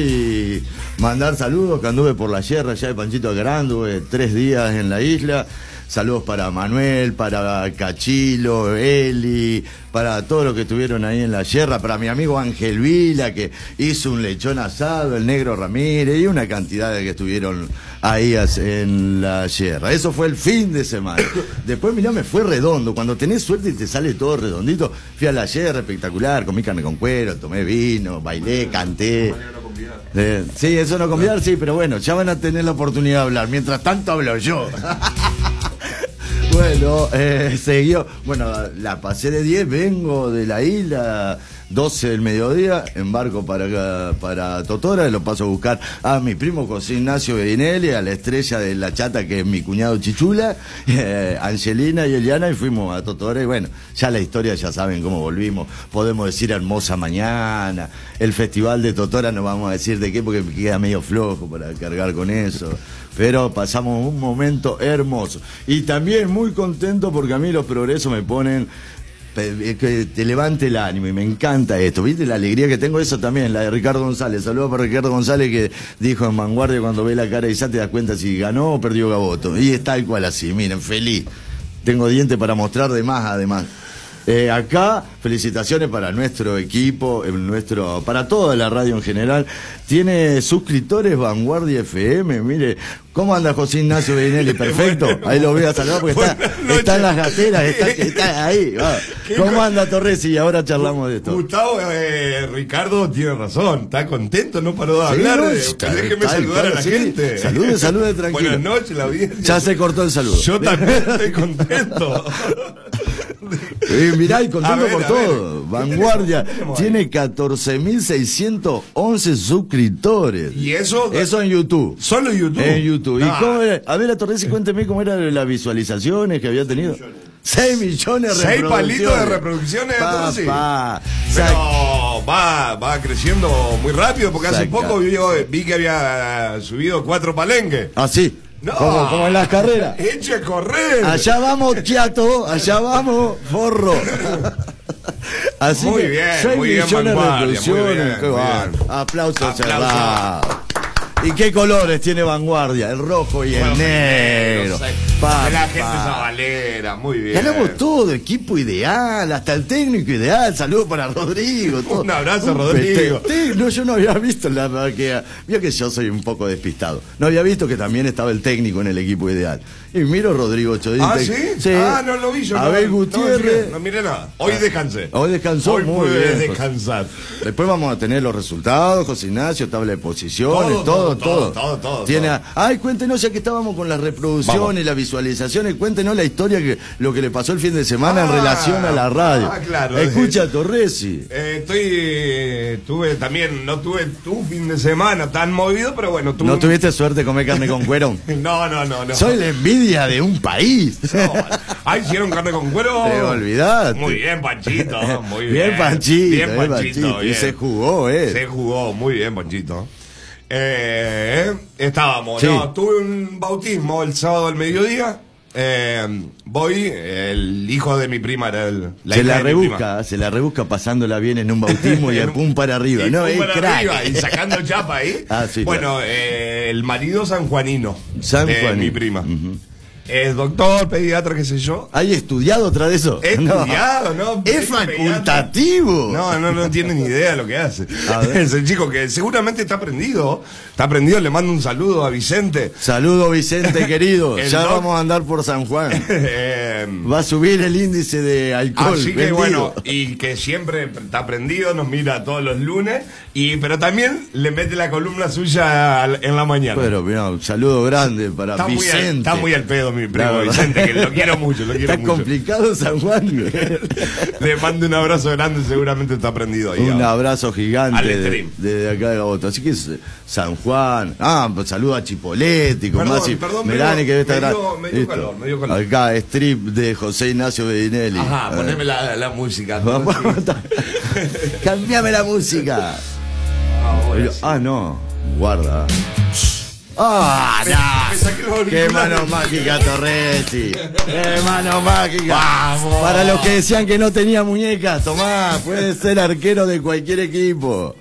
y mandar saludos, que anduve por la sierra allá de Panchito Acará, anduve 3 días en la isla. Saludos para Manuel, para Cachilo, Eli, para todos los que estuvieron ahí en la sierra, para mi amigo Ángel Vila, que hizo un lechón asado, el Negro Ramírez, y una cantidad de que estuvieron ahí en la sierra. Eso fue el fin de semana. Después, mirá, me fue redondo. Cuando tenés suerte y te sale todo redondito, fui a la sierra, espectacular, comí carne con cuero, tomé vino, bailé, canté. Sí, eso no convidar, sí, pero bueno, ya van a tener la oportunidad de hablar. Mientras tanto hablo yo. Bueno, siguió. Bueno, la pasé de 10, vengo de la isla, 12 del mediodía, embarco para Totora, y lo paso a buscar a mi primo José Ignacio Bedinelli, a la estrella de La Chata, que es mi cuñado Chichula, Angelina y Eliana, y fuimos a Totora, y bueno, ya la historia ya saben cómo volvimos. Podemos decir hermosa mañana, el festival de Totora, no vamos a decir de qué, porque me queda medio flojo para cargar con eso. Pero pasamos un momento hermoso. Y también muy contento porque a mí los progresos me ponen que te levante el ánimo, y me encanta esto. ¿Viste la alegría que tengo? Eso también, la de Ricardo González. Saludos para Ricardo González, que dijo en Vanguardia, cuando ve la cara de Isa te das cuenta si ganó o perdió Gaboto. Y es tal cual así, miren, feliz. Tengo dientes para mostrar de más, además. Acá, felicitaciones para nuestro equipo, para toda la radio en general. Tiene suscriptores Vanguardia FM, mire. ¿Cómo anda José Ignacio Bedinelli? Perfecto. Ahí lo voy a saludar porque está en las gateras, está ahí. Va. ¿Cómo anda Torres? Y ahora charlamos de esto. Gustavo, Ricardo tiene razón, está contento, no paró de hablar. Déjeme saludar a la gente. Salude tranquilo. Buenas noches, la audiencia. Ya se cortó el saludo. Yo también estoy contento. Mirá, y contento por todo. Vanguardia tiene 14.611 suscriptores. ¿Y eso? Eso en YouTube. ¿Solo en YouTube? En YouTube. ¿Y cómo era? A ver, Torres, cuénteme cómo eran las visualizaciones que había tenido. 6 millones de reproducciones. 6 palitos de reproducciones, entonces. Pero va creciendo muy rápido, porque hace poco vi que había subido 4 palenques. ¿Ah, sí? No, como en las carreras. Eche a correr. Allá vamos, Chiato, allá vamos, forro. Así muy que bien, 6 muy millones bien, de reproducciones. Qué bien. Aplausos cerrados. ¿Y qué colores tiene Vanguardia? El rojo y el negro. La gente sabalera, muy bien. Ganamos todo, equipo ideal, hasta el técnico ideal. Saludos para Rodrigo. Todo. Un abrazo, Rodrigo. No, yo no había visto la que. Vio que yo soy un poco despistado. No había visto que también estaba el técnico en el equipo ideal. Y miro Rodrigo Chodín. ¿Ah, sí? Sí. No lo vi yo. Abel Gutiérrez. No miré nada. Hoy descansé. Hoy descansó. Hoy muy pude bien. descansar. Después vamos a tener los resultados, José Ignacio, tabla de posiciones, todo. Tiene. Ay, cuéntenos, ya que estábamos con las reproducciones, las visualizaciones, cuéntenos la historia, lo que le pasó el fin de semana en relación a la radio. Claro. Escucha, Torresi. No tuve tu fin de semana tan movido, pero bueno, ¿No tuviste suerte de comer carne con cuero? No. Soy la envidia de un país. ¿Hicieron carne con cuero? Te olvidaste. Muy bien, Panchito. Muy bien. Bien, Panchito. Bien, Panchito. Bien. Y se jugó, Se jugó, muy bien, Panchito. Estábamos, sí. Tuve un bautismo el sábado al mediodía. El hijo de mi prima era se la rebusca pasándola bien en un bautismo y el pum para arriba. Y sacando chapa ahí. Sí, bueno, claro. El marido sanjuanino de mi prima. Es doctor, pediatra, qué sé yo. ¿Hay estudiado otra de eso? Estudiado, ¿no? Es facultativo. No tiene ni idea de lo que hace. Es el chico que seguramente está aprendido. Le mando un saludo a Vicente. Saludo, Vicente, querido. Ya vamos a andar por San Juan. Va a subir el índice de alcohol. Así que bueno, y que siempre está aprendido, nos mira todos los lunes. Pero también le mete la columna suya en la mañana. Pero mira, un saludo grande para Vicente. Está muy al pedo mi primo Vicente, que lo quiero mucho. Está complicado San Juan. Le mando un abrazo grande, seguramente está prendido ahí. Un abrazo gigante de acá de Gaboto. Así que San Juan. Pues saludo a Chipoletti, con Masi Melani, que debe estar. Me dio calor. Acá, strip de José Ignacio Bedinelli. Ajá, poneme la música. Cambiame la música. No, guarda. No. ¡Qué mano mágica, Torretti! ¡Qué mano mágica! ¡Vamos! Para los que decían que no tenía muñecas, tomá, puede ser arquero de cualquier equipo.